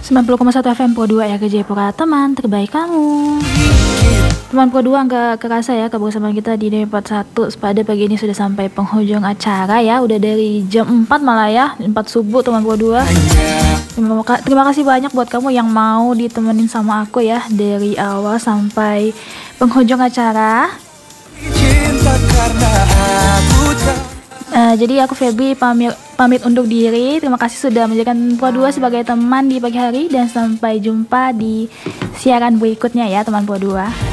90,1 FM Pro 2 RG Jayapura, teman terbaik kamu. Teman Pro 2 nggak kerasa ya kebersamaan kita di Demi 41 pada pagi ini sudah sampai penghujung acara ya. Udah dari jam 4 malah ya, 4 subuh teman Pro 2. Terima kasih banyak buat kamu yang mau ditemenin sama aku ya dari awal sampai penghujung acara. Jadi aku Feby pamit undur diri. Terima kasih sudah menjadikan Pro 2 sebagai teman di pagi hari dan sampai jumpa di siaran berikutnya ya teman Pro 2.